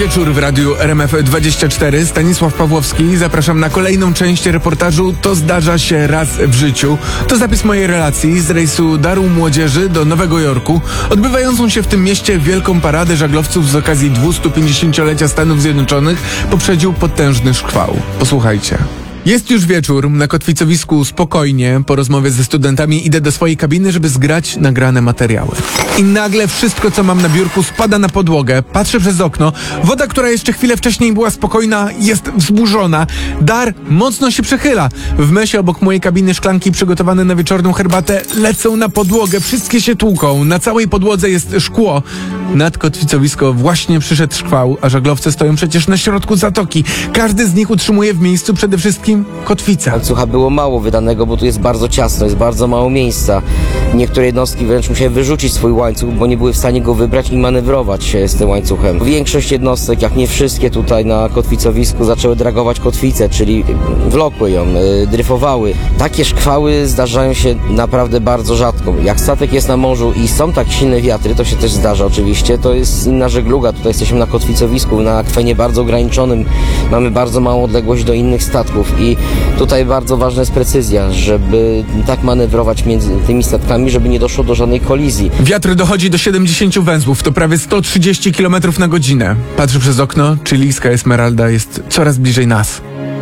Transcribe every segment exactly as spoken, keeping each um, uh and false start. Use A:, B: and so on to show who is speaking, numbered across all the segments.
A: wieczór w radiu R M F dwadzieścia cztery. Stanisław Pawłowski. Zapraszam na kolejną część reportażu To zdarza się raz w życiu. To zapis mojej relacji z rejsu Daru Młodzieży do Nowego Jorku, odbywającą się w tym mieście wielką paradę żaglowców z okazji dwustupięćdziesięciolecia Stanów Zjednoczonych poprzedził potężny szkwał. Posłuchajcie. Jest już wieczór, na kotwicowisku spokojnie, po rozmowie ze studentami idę do swojej kabiny, żeby zgrać nagrane materiały. I nagle wszystko, co mam na biurku, spada na podłogę, patrzę przez okno, woda, która jeszcze chwilę wcześniej była spokojna, jest wzburzona. Dar mocno się przechyla. W mesie obok mojej kabiny szklanki przygotowane na wieczorną herbatę lecą na podłogę, wszystkie się tłuką, na całej podłodze jest szkło. Nad kotwicowisko właśnie przyszedł szkwał, a żaglowcy stoją przecież na środku zatoki. Każdy z nich utrzymuje w miejscu przede wszystkim kotwicę.
B: Łańcucha było mało wydanego, bo tu jest bardzo ciasno, jest bardzo mało miejsca. Niektóre jednostki wręcz musiały wyrzucić swój łańcuch, bo nie były w stanie go wybrać i manewrować się z tym łańcuchem. Większość jednostek, jak nie wszystkie tutaj na kotwicowisku, zaczęły dragować kotwicę, czyli wlokły ją, yy, dryfowały. Takie szkwały zdarzają się naprawdę bardzo rzadko. Jak statek jest na morzu i są tak silne wiatry, to się też zdarza oczywiście, to jest inna żegluga. Tutaj jesteśmy na kotwicowisku, na akwenie bardzo ograniczonym, mamy bardzo małą odległość do innych statków i tutaj bardzo ważna jest precyzja, żeby tak manewrować między tymi statkami, żeby nie doszło do żadnej kolizji.
A: Wiatr dochodzi do siedemdziesięciu węzłów, to prawie sto trzydzieści kilometrów na godzinę. Patrzę przez okno, chilijska Esmeralda jest coraz bliżej nas.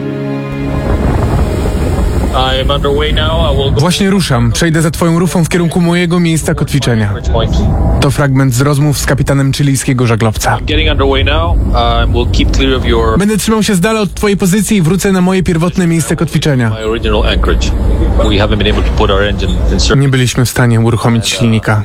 A: Właśnie ruszam. Przejdę za twoją rufą w kierunku mojego miejsca kotwiczenia. To fragment z rozmów z kapitanem chilijskiego żaglowca. Będę trzymał się z dala od twojej pozycji i wrócę na moje pierwotne miejsce kotwiczenia. Nie byliśmy w stanie uruchomić silnika.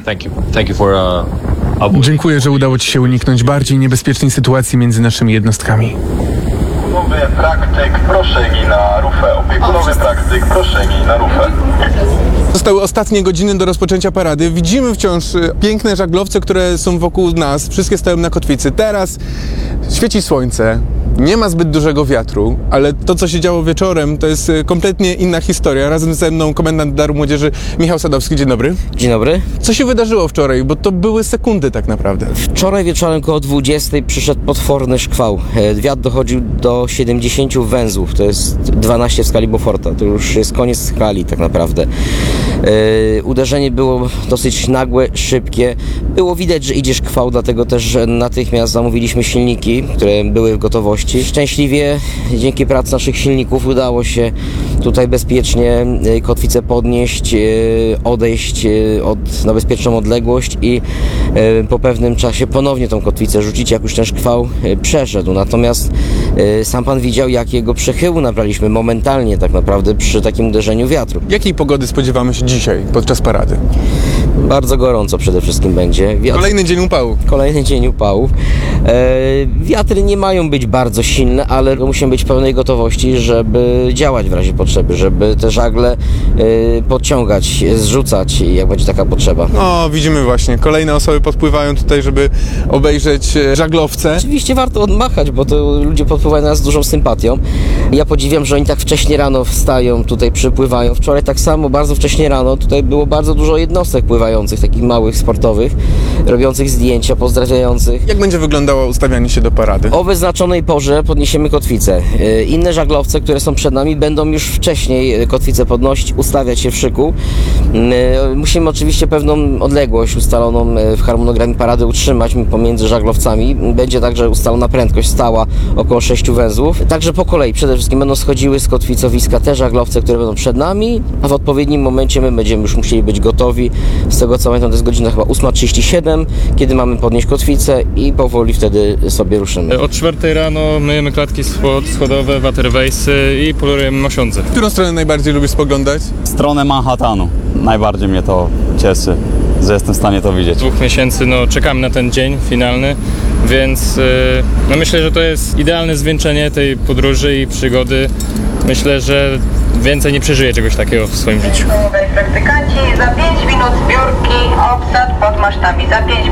A: Dziękuję, że udało ci się uniknąć bardziej niebezpiecznej sytuacji między naszymi jednostkami.
C: Opiekunowy praktyk, proszę mi na rufę. Opiekunowy praktyk, proszę mi na rufę.
A: Zostały ostatnie godziny do rozpoczęcia parady. Widzimy wciąż piękne żaglowce, które są wokół nas. Wszystkie stoją na kotwicy. Teraz świeci słońce. Nie ma zbyt dużego wiatru, ale to, co się działo wieczorem, to jest kompletnie inna historia. Razem ze mną komendant Daru Młodzieży Michał Sadowski. Dzień dobry.
B: Dzień dobry.
A: Co się wydarzyło wczoraj? Bo to były sekundy tak naprawdę.
B: Wczoraj wieczorem koło dwudziestej przyszedł potworny szkwał. Wiatr dochodził do siedemdziesięciu węzłów. To jest dwanaście w skali Beauforta. To już jest koniec skali tak naprawdę. Yy, uderzenie było dosyć nagłe, szybkie. Było widać, że idzie szkwał, dlatego też natychmiast zamówiliśmy silniki, które były w gotowości. Szczęśliwie dzięki pracy naszych silników udało się tutaj bezpiecznie kotwicę podnieść, odejść od, na bezpieczną odległość i po pewnym czasie ponownie tą kotwicę rzucić, jak już ten szkwał przeszedł. Natomiast sam pan widział, jakiego przechyłu nabraliśmy momentalnie tak naprawdę przy takim uderzeniu wiatru.
A: Jakiej pogody spodziewamy się dzisiaj podczas parady?
B: Bardzo gorąco przede wszystkim będzie. Wiatr...
A: Kolejny dzień upału.
B: Kolejny dzień upałów. E, wiatry nie mają być bardzo silne, ale musimy być w pełnej gotowości, żeby działać w razie potrzeby, żeby te żagle e, podciągać, zrzucać, jak będzie taka potrzeba.
A: No, widzimy właśnie. Kolejne osoby podpływają tutaj, żeby obejrzeć żaglowce.
B: Oczywiście warto odmachać, bo to ludzie podpływają na nas z dużą sympatią. Ja podziwiam, że oni tak wcześnie rano wstają, tutaj przypływają. Wczoraj tak samo, bardzo wcześnie rano, tutaj było bardzo dużo jednostek pływających, takich małych, sportowych, robiących zdjęcia, pozdrawiających.
A: Jak będzie wyglądało ustawianie się do parady?
B: O wyznaczonej porze podniesiemy kotwicę. Inne żaglowce, które są przed nami, będą już wcześniej kotwicę podnosić, ustawiać się w szyku. Musimy oczywiście pewną odległość ustaloną w harmonogramie parady utrzymać pomiędzy żaglowcami. Będzie także ustalona prędkość stała około sześciu węzłów. Także po kolei przede wszystkim będą schodziły z kotwicowiska te żaglowce, które będą przed nami, a w odpowiednim momencie my będziemy już musieli być gotowi. Z tego co pamiętam, to jest godzina chyba ósma trzydzieści siedem, kiedy mamy podnieść kotwicę i powoli wtedy sobie ruszymy.
D: Od czwartej rano myjemy klatki schodowe, waterwaysy i polujemy mosiądze.
A: W którą stronę najbardziej lubisz spoglądać?
E: Stronę Manhattanu. Najbardziej mnie to cieszy, że jestem w stanie to widzieć.
D: Dwóch miesięcy no, czekamy na ten dzień finalny, więc yy, no, myślę, że to jest idealne zwieńczenie tej podróży i przygody. Myślę, że więcej nie przeżyję czegoś takiego w swoim życiu.
F: Praktykanci, za pięć minut zbiórki, obsad pod masztami, za pięć